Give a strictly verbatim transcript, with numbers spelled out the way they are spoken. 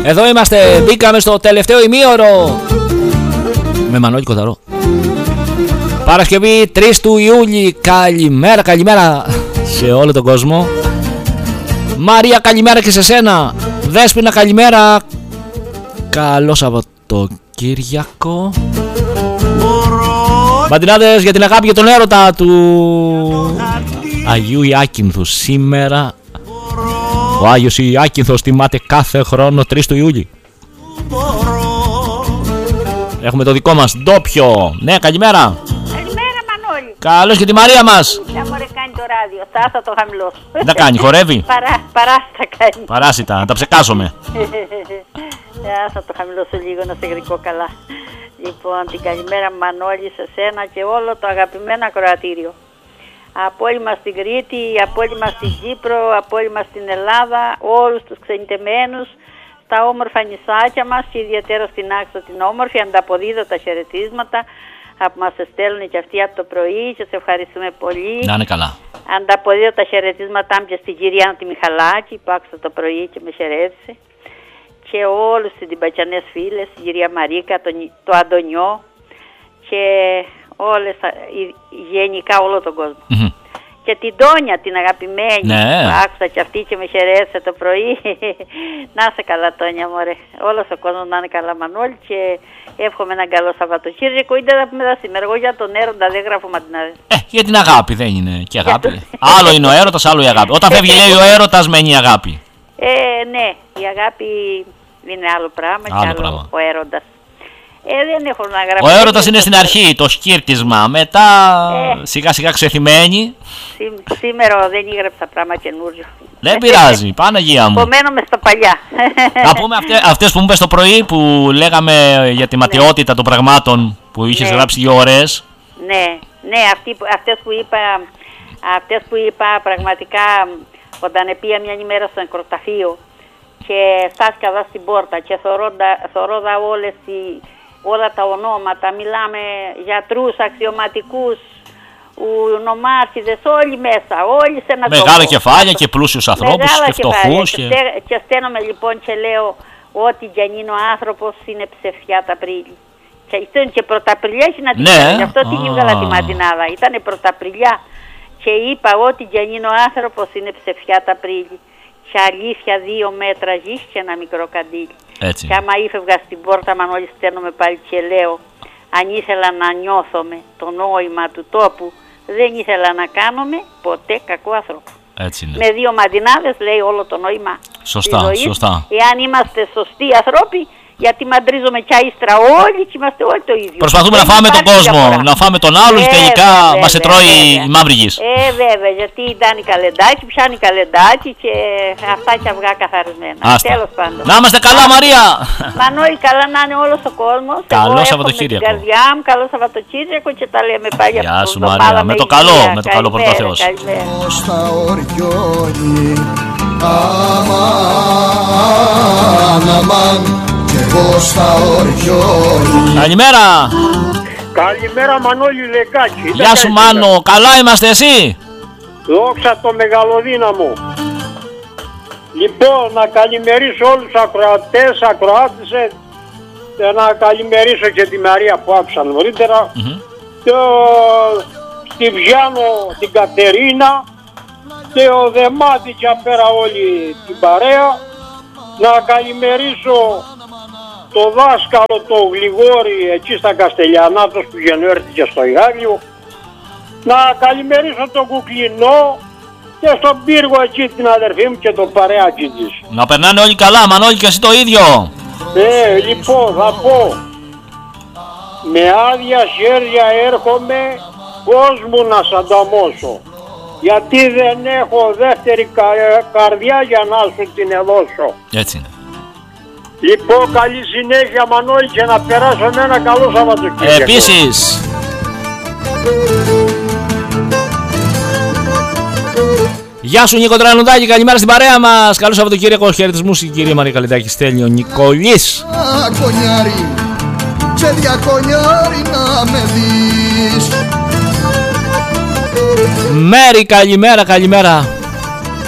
Εδώ είμαστε, μπήκαμε στο τελευταίο ημίωρο με Μανώλη Κονταρό. Παρασκευή τρεις του Ιούλη. Καλημέρα, καλημέρα σε όλο τον κόσμο. Μαρία, καλημέρα και σε σένα. Δέσποινα, καλημέρα. Καλό Σαββατοκύριακο. Μπαντινάδες για την αγάπη και τον έρωτα του Αγίου Ιάκυνθου. Σήμερα ο Άγιος Ιάκυνθος τιμάται κάθε χρόνο τρεις του Ιούλη. Έχουμε το δικό μας ντόπιο. Ναι, καλημέρα. Καλημέρα, Μανώλη. Καλώς και τη Μαρία μας. Δεν μωρέ κάνει το ράδιο, θα θα το χαμηλώσω. Δεν τα κάνει, χορεύει. Παρά, παράσιτα κάνει. Παράσιτα, να τα ψεκάσουμε. Θα το χαμηλώσω λίγο να σε γρικό καλά. Λοιπόν, την καλημέρα Μανώλη σε σένα και όλο το αγαπημένο ακροατήριο. Από όλη μας την Κρήτη, από όλη μας την Κύπρο, από όλη μας την Ελλάδα, όλους τους ξενιτεμένους, τα όμορφα νησάκια μας και ιδιαίτερα στην Άξο την όμορφη, ανταποδίδω τα χαιρετίσματα που μας στέλνουν και αυτοί από το πρωί και σε ευχαριστούμε πολύ. Να είναι καλά. Ανταποδίδω τα χαιρετίσματά μου και στην κυρία τη Μιχαλάκη που άκουσα το πρωί και με χαιρέτησε. Και όλους τις τυμπακιανές φίλες, η κυρία Μαρίκα, το, το Αντωνιό και όλες, γενικά όλο τον κόσμο. Mm-hmm. Και την Τόνια, την αγαπημένη, ναι. Που άκουσα και αυτή και με χαιρέτησε το πρωί. Να είσαι καλά, Τόνια, μωρέ. Όλος ο κόσμος να είναι καλά, Μανώλη, και εύχομαι έναν καλό Σαββατοκύριακο. Ή δεν θα πούμε τα σήμερα. Εγώ για τον έρωτα δεν γράφω μαντινάδες. Ε, για την αγάπη δεν είναι και αγάπη. Άλλο είναι ο έρωτας, άλλο η αγάπη. Όταν φεύγει, λέει ο έρωτας, μένει η αγάπη. Ε, ναι, η αγάπη είναι άλλο πράγμα άλλο και άλλο πράγμα. Ο έρωτας. Ε, δεν έχω να γράψω. Ο έρωτας είναι στην αρχή, το σκύρτισμα. Μετά ε, σιγά σιγά ξεθυμένει. Σή, σήμερα δεν έγραψα πράγμα καινούριο. Δεν πειράζει, Παναγία μου. Απομένουμε στα παλιά. Να πούμε αυτές, αυτές που μου είπες το πρωί που λέγαμε για τη ματαιότητα ναι. των πραγμάτων που είχες ναι. γράψει δύο ώρες. Ναι, ναι, αυτοί, αυτές, που είπα, αυτές που είπα πραγματικά όταν πήγα μια ημέρα στο νεκροταφείο και στάθηκα εδώ στην πόρτα και θωρώντα όλες οι, όλα τα ονόματα, μιλάμε γιατρούς, αξιωματικούς, νομάρχηδες, όλοι μέσα, όλοι σε ένα μεγάλα τόπο. κεφάλια και πλούσιους ανθρώπους και φτωχούς. Και, και... και στέλνομαι λοιπόν και λέω ότι κι αν είναι ο άνθρωπος είναι ψευτιά τα Απρίλη. Και ήταν και πρωταπριλιά έχει να την ναι. Γι' αυτό την έβγαλα τη Ματινάδα. Ήτανε πρωταπριλιά και είπα ότι κι αν είναι ο άνθρωπος είναι ψευτιά τα Απρίλη. Και αλήθεια δύο μέτρα γης και ένα μικρό καντήλι. Έτσι. Και άμα ήφευγα στην πόρτα Μανώλη στέλνομαι πάλι και λέω αν ήθελα να νιώθομαι το νόημα του τόπου δεν ήθελα να κάνουμε ποτέ κακό άνθρωπο. Έτσι είναι. Με δύο μαντινάδες λέει όλο το νόημα. Σωστά, σωστά. Εάν είμαστε σωστοί άνθρωποι, γιατί μαντρίζομαι κι ύστερα όλοι και είμαστε όλοι το ίδιο. Προσπαθούμε δεν να φάμε τον κόσμο, διαφορά. Να φάμε τον άλλον και τελικά μας ετρώει η μαύρη γης. Ε, βέβαια, γιατί ήταν καλεντάκι, πιάνει καλεντάκι και αυτά και αυγά καθαρισμένα. Τέλος πάντων. Να είμαστε καλά, Μαρία! Μανώλη, καλά να είναι όλος ο κόσμος. Καλό Σαββατοκύριακο. Την καρδιά μου, καλό Σαββατοκύριακο και τα λέμε πάλι. Γεια σου, Μαρία. Με το καλό, με το καλό πρώτα Θεός. Καλημέρα. Καλημέρα Μανώλη Λεκάκη. Γεια σου Μάνο, καλά είμαστε εσύ? Δόξα το μεγαλοδύναμο. Λοιπόν, να καλημερίσω όλους τους ακροατές, ακροάτησες και να καλημερίσω και τη Μαρία που άκουσα νωρίτερα mm-hmm. και ο, στη Βιάνο την Κατερίνα και ο Δεμάτη και απέρα όλη την παρέα. Να καλημερίσω το δάσκαλο το Γλιγόρη εκεί στα Καστελιανάτος που γεννιόρθηκε στο Ιγάλιο. Να καλημερίσω τον Κουκλινό και στον Πύργο εκεί την αδερφή μου και το παρεάκι της. Να περνάνε όλοι καλά, Μανώλη, και εσύ το ίδιο. Ε, λοιπόν θα πω, με άδεια χέρια έρχομαι κόσμο να σ' ανταμώσω. Γιατί δεν έχω δεύτερη κα- καρδιά για να σου την εδώσω. Έτσι είναι. Λοιπόν, καλή συνέχεια Μανώλη και να περάσω με ένα καλό Σαββατοκύριακο. Επίσης. Γεια σου Νίκο Τρανουδάκη, καλημέρα στην παρέα μας. Καλό Σαββατοκύριακο, χαιρετισμούς η κυρία Μαρία Καλεντάκη, στέλνει ο Νικολής. Κονιάρι, και διακονιάρι να με δεις. Μέρη, καλημέρα, καλημέρα.